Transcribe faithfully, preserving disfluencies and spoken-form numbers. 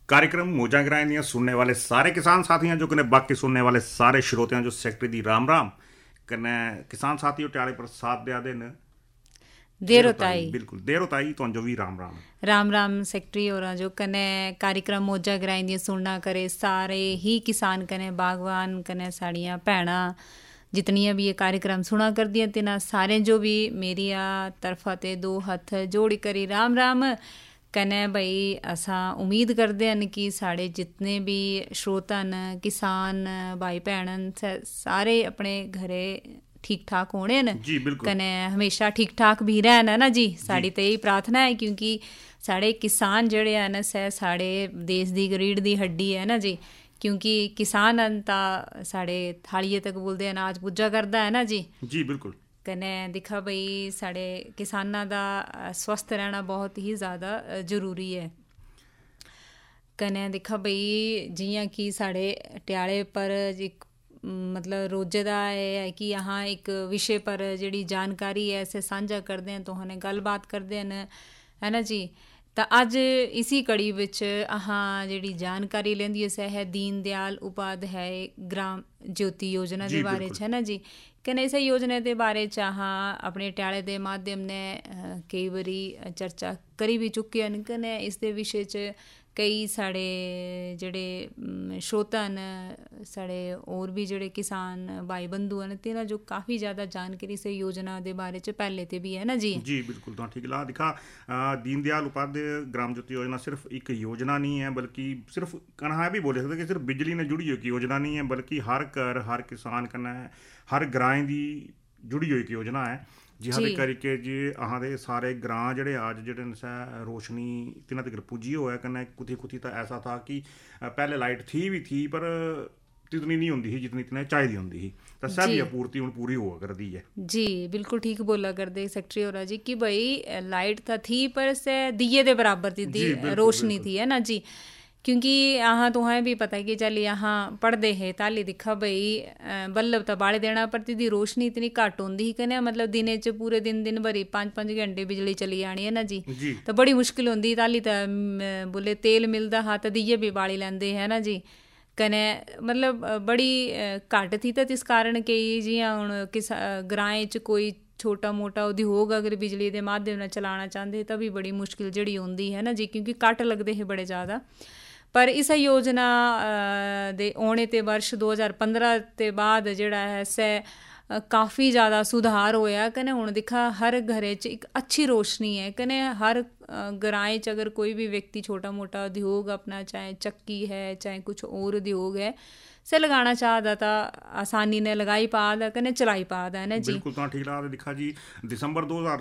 कार्यक्रम मौजा ग्रां दियां सुनने वाले सारे किसान साथियां जो कने बाकी सुनने वाले सारे श्रोतियां जो सैकटरी दी राम राम कने किसान साथी ट्याले पर साथ दिया दे न देरोताई बिल्कुल देरोताई तो जो भी राम राम राम राम सैकटरी और जो कने कार्यक्रम मौजा ग्रां दियां सुनना करे सारे ही किसान कने बागवान कने साड़ियां भैणा जितनियां भी ये कार्यक्रम सुना कर दियां तिना सारे जो भी मेरी तरफा ते दो हथ जोड़ी करी राम राम कने भाई असां उम्मीद करते हैं कि साढ़े जितने भी श्रोता न किसान भाई भैन सारे अपने घरे ठीक ठाक होने न कने हमेशा ठीक ठाक भी रहन ना जी साड़ी तो यही प्रार्थना है क्योंकि साढ़े किसान जड़े हैं न सह साढ़े देश दी रीढ़ दी हड्डी है ना जी क्योंकि किसान ता साढ़े थालिए तक बोलते हैं अनाज पुज्जा करता है ना जी जी बिल्कुल कने दिखा भाई साढ़े किसानां दा स्वस्थ रहना बहुत ही ज़्यादा जरूरी है कने दिखा भाई जियां कि साढ़े ट्याले पर एक मतलब रोजे दा है कि यहाँ एक विषय पर जिहड़ी जानकारी है इसे सांझा करते हैं तो हने गलबात करते हैं है ना जी तो अज इसी कड़ी विच अहाँ जिहड़ी जानकारी लेंदी है दीन दयाल उपाध्याय ग्राम ज्योति योजना के बारे च है ना जी कने इस योजना के बारे च अहाँ अपने ट्याले के माध्यम ने कई बारी चर्चा करी भी चुके हैं कने इस दे विषय च कई साढ़े जड़े श्रोता न साढ़े और भी जड़े किसान भाई बंधु हैं तेरा जो काफ़ी ज़्यादा जानकारी से योजना के बारे च पहले ते भी है ना जी जी बिल्कुल तो ठीक ला दिखा दीन दयाल उपाध्याय ग्राम ज्योति योजना सिर्फ एक योजना नहीं है बल्कि सिर्फ कहा भी बोले सकते कि सिर्फ बिजली ने जुड़ी हुई योजना नहीं है बल्कि हर घर हर किसान कन्नै हर ग्रां दी जुड़ी हुई एक योजना है जिहां दे करके जी अहां दे सारे ग्रां जेह्ड़े अज जेह्ड़े न रोशनी तिन्हां तगर पुज्जी होऐ कन्नै कुथी कुथी तो ऐसा था कि पहले लाइट थी भी थी पर इतनी नहीं होंदी ही जितनी इतने चाहिदी होंदी ही तो सब ही आपूर्ति हुण पूरी हुआ करदी है जी बिल्कुल ठीक बोला करदे सैकटरी होरा जी कि भाई लाइट तो थी पर से दिए दे बराबर थी दी रोशनी थी है ना जी क्योंकि यहाँ तुहें भी पता है कि चल यहाँ पढ़ते है ताली दिखा भाई बल्ब तो बाले देना पर दी रोशनी इतनी घट होंदी ही कने मतलब दिन च पूरे दिन दिन भरी पाँच पाँच घंटे बिजली चली जानी है ना जी, जी। तो बड़ी मुश्किल होंदी ताली तो बोले तेल मिलता हा तो दिए भी बाली लैंदे है ना जी कने मतलब बड़ी घट थी तो इस कारण कई जियां हुण किस ग्राएं च कोई छोटा मोटा उद्योग अगर बिजली के माध्यम चलाना चाहते तो भी बड़ी मुश्किल जड़ी होंदी है ना जी क्योंकि कट लगते हैं बड़े ज़्यादा पर इस योजना दे आने ते वर्ष दो हज़ार पंद्रह ते बाद जिहड़ा है से काफ़ी ज़्यादा सुधार होया कने हुण दिखा हर घरे च एक अच्छी रोशनी है कने हर ग्राएं च अगर कोई भी व्यक्ति छोटा मोटा उद्योग अपना चाहे चक्की है चाहे कुछ और उद्योग है से लगाना चाहता था आसानी ने लगाई पा दा कने चलाई पा दा है ना जी बिल्कुल तो ठीक ला दिखा जी दिसंबर दो हज़ार